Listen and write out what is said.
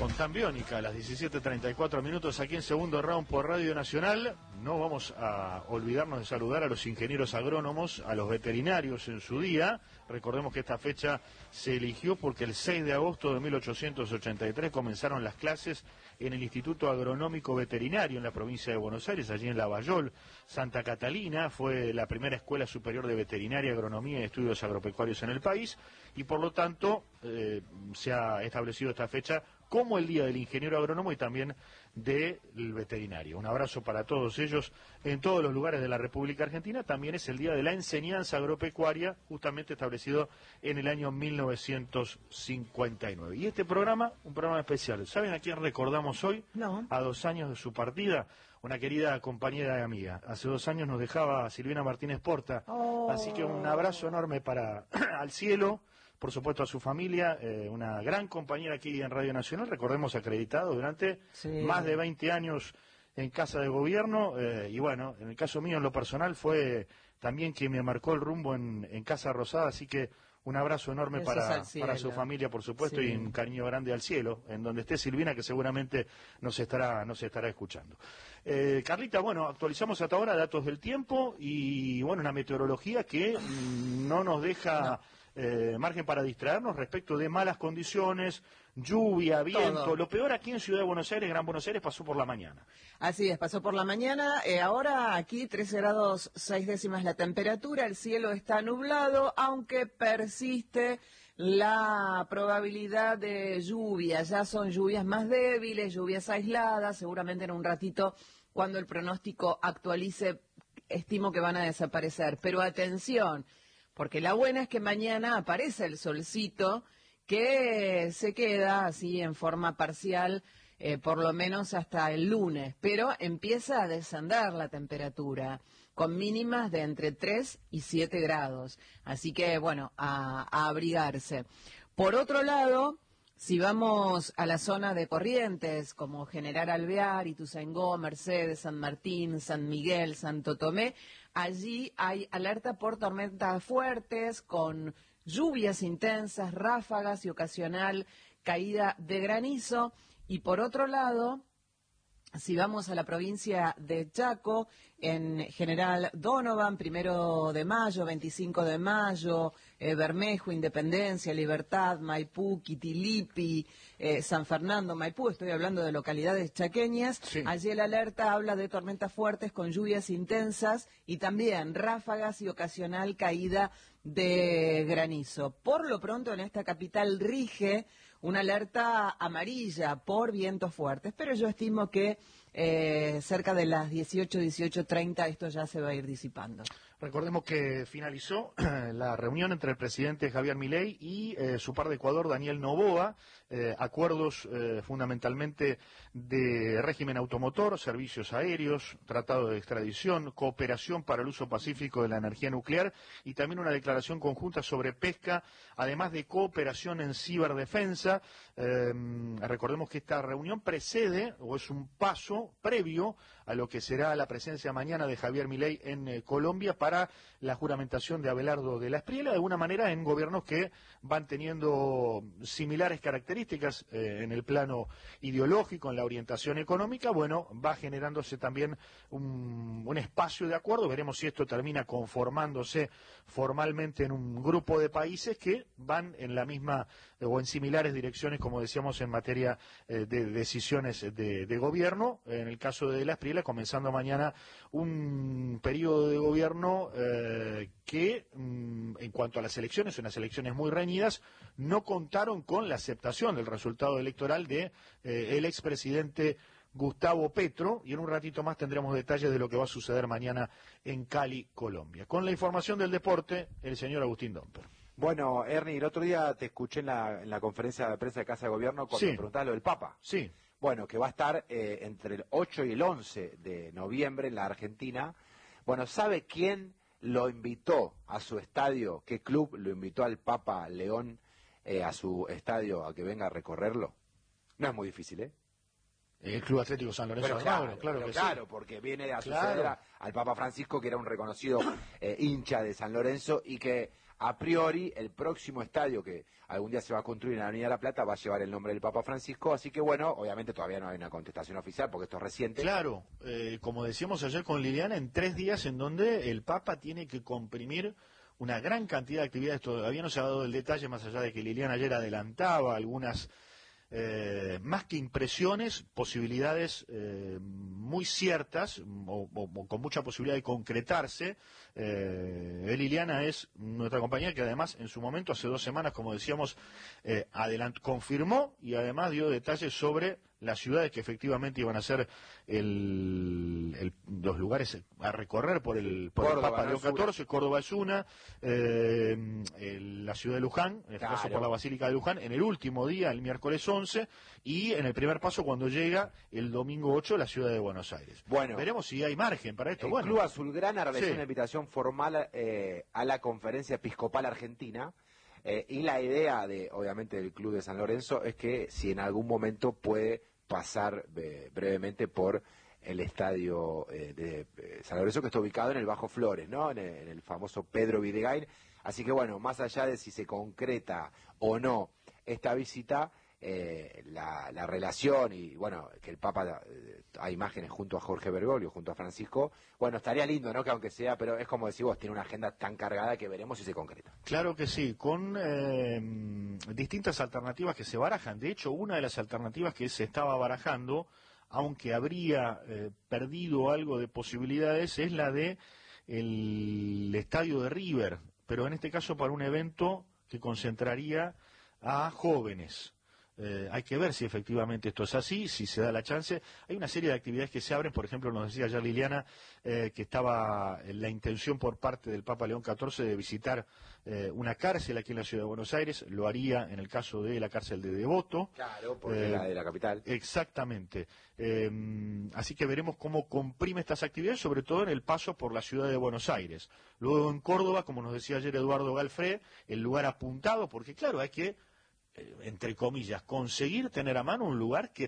Fontán Biónica, a las 17:34 minutos aquí en Segundo Round por Radio Nacional. No vamos a olvidarnos de saludar a los ingenieros agrónomos, a los veterinarios en su día. Recordemos que esta fecha se eligió porque el 6 de agosto de 1883 comenzaron las clases en el Instituto Agronómico Veterinario en la provincia de Buenos Aires, allí en Lavallol. Santa Catalina fue la primera escuela superior de veterinaria, agronomía y estudios agropecuarios en el país, y por lo tanto se ha establecido esta fecha como el Día del Ingeniero Agrónomo y también del veterinario. Un abrazo para todos ellos en todos los lugares de la República Argentina. También es el Día de la Enseñanza Agropecuaria, justamente establecido en el año 1959. Y este programa, un programa especial. ¿Saben a quién recordamos hoy? No. A 2 años de su partida, una querida compañera y amiga. Hace 2 años nos dejaba Silvina Martínez Porta, así que un abrazo enorme para al cielo, por supuesto a su familia, una gran compañera aquí en Radio Nacional, recordemos acreditado durante más de 20 años en Casa de Gobierno, y bueno, en el caso mío en lo personal fue también quien me marcó el rumbo en Casa Rosada, así que un abrazo enorme para su familia, por supuesto, y un cariño grande al cielo, en donde esté Silvina, que seguramente nos estará escuchando. Carlita, bueno, actualizamos hasta ahora datos del tiempo y, bueno, una meteorología que no nos deja margen para distraernos respecto de malas condiciones, lluvia, viento. Todo. Lo peor aquí en Ciudad de Buenos Aires, Gran Buenos Aires, pasó por la mañana. Así es, pasó por la mañana. Ahora aquí 13 grados 6 décimas la temperatura, el cielo está nublado, aunque persiste la probabilidad de lluvia. Ya son lluvias más débiles, lluvias aisladas, seguramente en un ratito, cuando el pronóstico actualice, estimo que van a desaparecer. Pero atención, porque la buena es que mañana aparece el solcito, que se queda así en forma parcial, por lo menos hasta el lunes, pero empieza a descender la temperatura, con mínimas de entre 3 y 7 grados. Así que, bueno, a abrigarse. Por otro lado, si vamos a la zona de Corrientes, como General Alvear, Ituzaingó, Mercedes, San Martín, San Miguel, Santo Tomé, allí hay alerta por tormentas fuertes, con lluvias intensas, ráfagas y ocasional caída de granizo. Y por otro lado, si vamos a la provincia de Chaco, en General Donovan, 1 de mayo, 25 de mayo, Bermejo, Independencia, Libertad, Maipú, Quitilipi, San Fernando, Maipú, estoy hablando de localidades chaqueñas. Sí. Allí el alerta habla de tormentas fuertes con lluvias intensas y también ráfagas y ocasional caída de granizo. Por lo pronto en esta capital rige una alerta amarilla por vientos fuertes, pero yo estimo que cerca de las 18:30 esto ya se va a ir disipando. Recordemos que finalizó la reunión entre el presidente Javier Milei y su par de Ecuador, Daniel Noboa, acuerdos fundamentalmente de régimen automotor, servicios aéreos, tratado de extradición, cooperación para el uso pacífico de la energía nuclear y también una declaración conjunta sobre pesca, además de cooperación en ciberdefensa. Recordemos que esta reunión precede o es un paso previo a lo que será la presencia mañana de Javier Milei en Colombia para la juramentación de Abelardo de la Espriella, de alguna manera en gobiernos que van teniendo similares características en el plano ideológico, en la orientación económica. Bueno, va generándose también un espacio de acuerdo. Veremos si esto termina conformándose formalmente en un grupo de países que van en la misma o en similares direcciones, como decíamos, en materia de decisiones de gobierno. En el caso de la Espriella, comenzando mañana un periodo de gobierno que, en cuanto a las elecciones, unas elecciones muy reñidas, no contaron con la aceptación del resultado electoral de el expresidente Gustavo Petro, y en un ratito más tendremos detalles de lo que va a suceder mañana en Cali, Colombia. Con la información del deporte, el señor Agustín Domper. Bueno, Ernie, el otro día te escuché en la conferencia de prensa de Casa de Gobierno cuando me preguntabas lo del Papa. Sí. Bueno, que va a estar entre el 8 y el 11 de noviembre en la Argentina. Bueno, ¿sabe quién lo invitó a su estadio? ¿Qué club lo invitó al Papa León a su estadio a que venga a recorrerlo? No es muy difícil, ¿eh? El Club Atlético San Lorenzo de Almagro, claro, porque viene a suceder al Papa Francisco, que era un reconocido hincha de San Lorenzo y que a priori el próximo estadio que algún día se va a construir en la Avenida La Plata va a llevar el nombre del Papa Francisco, así que bueno, obviamente todavía no hay una contestación oficial porque esto es reciente. Claro, como decíamos ayer con Liliana, en 3 días en donde el Papa tiene que comprimir una gran cantidad de actividades. Todavía no se ha dado el detalle, más allá de que Liliana ayer adelantaba algunas, más que impresiones, posibilidades muy ciertas o con mucha posibilidad de concretarse. Liliana es nuestra compañera que además en su momento, hace 2 semanas, como decíamos, confirmó y además dio detalles sobre las ciudades que efectivamente iban a ser los lugares a recorrer por el Papa León XIV. Córdoba es una, la ciudad de Luján, en este caso por la Basílica de Luján, en el último día, el miércoles 11, y en el primer paso cuando llega el domingo 8, la ciudad de Buenos Aires. Bueno, veremos si hay margen para esto. El Club Azulgrana realizó una invitación formal a la Conferencia Episcopal Argentina. Y la idea obviamente, del Club de San Lorenzo es que si en algún momento puede pasar brevemente por el estadio de San Lorenzo, que está ubicado en el Bajo Flores, ¿no? En el famoso Pedro Videgain. Así que bueno, más allá de si se concreta o no esta visita, la relación y bueno, que el Papa hay imágenes junto a Jorge Bergoglio, junto a Francisco, bueno, estaría lindo, ¿no? Que aunque sea, pero es como decís vos, tiene una agenda tan cargada que veremos si se concreta. Claro que sí, con distintas alternativas que se barajan. De hecho, una de las alternativas que se estaba barajando, aunque habría perdido algo de posibilidades, es la de el estadio de River, pero en este caso para un evento que concentraría a jóvenes. Hay que ver si efectivamente esto es así, si se da la chance. Hay una serie de actividades que se abren, por ejemplo, nos decía ayer Liliana que estaba la intención por parte del Papa León XIV de visitar una cárcel aquí en la ciudad de Buenos Aires. Lo haría en el caso de la cárcel de Devoto. Claro, porque la de la capital. Exactamente. Así que veremos cómo comprime estas actividades, sobre todo en el paso por la ciudad de Buenos Aires. Luego en Córdoba, como nos decía ayer Eduardo Galfré, el lugar apuntado, porque claro, hay que entre comillas, conseguir tener a mano un lugar que